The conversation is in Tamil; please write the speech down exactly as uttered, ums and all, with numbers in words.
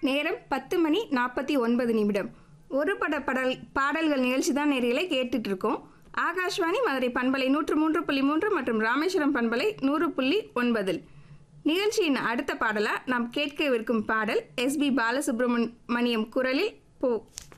நேரம் பத்து மணி நாற்பத்தி ஒன்பது நிமிடம். ஒரு பட படல் பாடல்கள் நிகழ்ச்சி தான் நேரிலே கேட்டுட்டு இருக்கோம். ஆகாஷ்வாணி மதுரை பண்பலை நூற்று மூன்று புள்ளி மூன்று மற்றும் ராமேஸ்வரம் பண்பலை நூறு புள்ளி ஒன்பதில். நிகழ்ச்சியின் அடுத்த பாடலா நாம் கேட்கவிருக்கும் பாடல் எஸ் பி பாலசுப்ரமணியம் குரலில் போ